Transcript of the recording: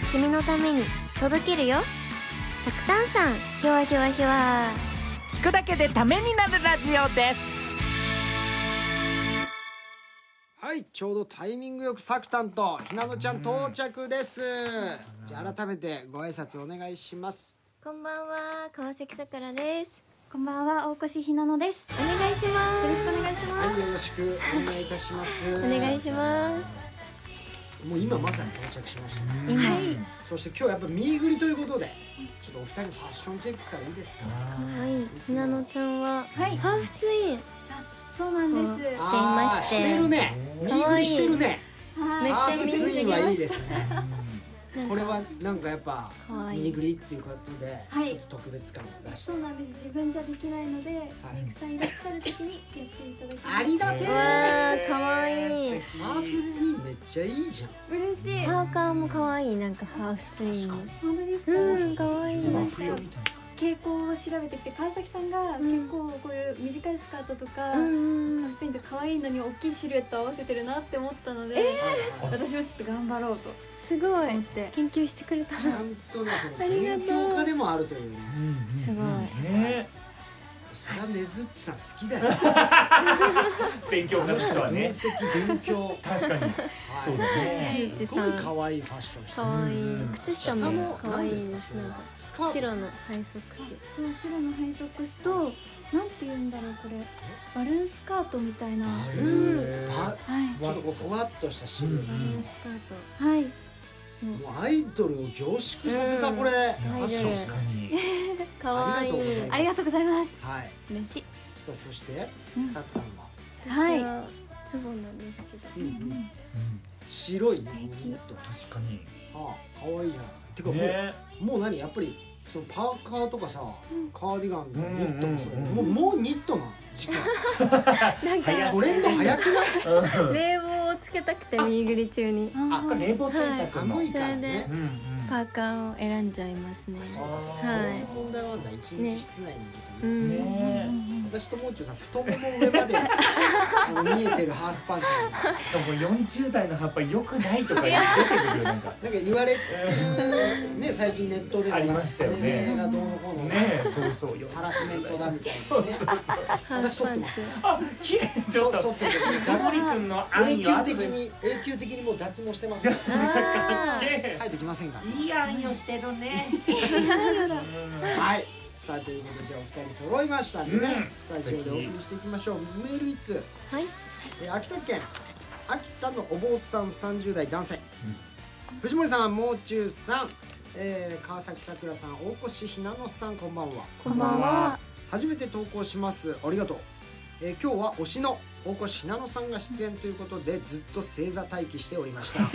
君のために届けるよ。サクタンさん、シュワシュワシュワ。 聞くだけでためになるラジオです。 はい、ちょうどタイミングよくサクタンとひなのちゃん到着です。じゃあ改めてご挨拶お願いします。 こんばんは、川崎さくらです。 こんばんは、大越ひなのです。 お願いします。 よろしくお願いします。 はい、よろしくお願いいたします。 お願いします。 もう今まさに到着しましたね。 今、 そして今日やっぱミーグリということで、ちょっとお二人のファッションチェックからいいですか。 可愛いひなのちゃんは、 はい、 ハーフツインそうなんです。 していまして、 してるね。ミーグリしてるね。 めっちゃハーフツインはいいでですね。これはなんかやっぱ可愛いミーグリっていうことで、 はいちょっと特別感を出して。 そうなんです。自分じゃできないので、メイクさんいらっしゃる時にやっていただきます。 ありがてうわえ。 ー、可愛い。 ハーフツインめっちゃいいじゃん。 嬉しい。 パーカーも可愛い。なんかハーフツインの。 本当ですか。 可愛い。 傾向を調べてきて、川崎さんが結構こういう短いスカートとか、普通に可愛いのに大きいシルエット合わせてるなって思ったので、私もちょっと頑張ろうとすごい思って研究してくれた。 ちゃんとね、そのありがとう勉強家でもあるというね。 すごい。 ね、 そりゃねずっちさん好きだよ。 勉強家の人はね。 分析勉強。 確かに。そうだね。 すごい可愛いファッションしてる。 可愛い。靴下も可愛いです。 下もなんかスカート。 白のハイソックス。 その白のハイソックスと、なんて言うんだろうこれ、バルーンスカートみたいな。はい。 ちょっとこうふわっとしたシルエット。 バルーンスカート。 はい。 もうアイドルを凝縮させたこれファッション。 確かに。 可愛い。 ありがとうございます。 はい。 嬉しい。 さあそしてサクタンは私はズボンなんですけど。 白いね。 確かに。 ああ、可愛いじゃないですか。てかね。 もう何やっぱりそのパーカーとかさ、カーディガンとかニットもそうだけど、もうニットな時期。 なんかトレンド早くない？ 冷房をつけたくてミーグリ中にあ、 これ冷房対策の。 寒いからね。 パーカーを選んじゃいますね。 そういう問題はあんだ。一日室内にいるとね。 ね。 私ともう中さん太もも上まで見えてるハーフパンツ。 しかも40代の葉っぱ良くないとか出てくるなんか。 なんか言われてるね、最近ネットでもありましたよね。 がどうのこうのね、そうそう。 ハラスメントだみたいなね。私剃ってます。 あ、綺麗。ちょっと。 剃ってる。 ガモリ君の永愛を久的にもう脱毛してます。 かっけ生えてきませんから。 え。いい愛をしてるね。 はい。さあということでじゃあお二人揃いましたんでね、スタジオでお送りしていきましょう。メール1通。 はい。 秋田県秋田のお坊さん30代男性。藤森さん、もう中さん、川崎さくらさん、大越ひなのさん、こんばんは。 こんばんは。 初めて投稿します。ありがとう。今日は推しの大越ひなのさんが出演ということでずっと正座待機しておりました。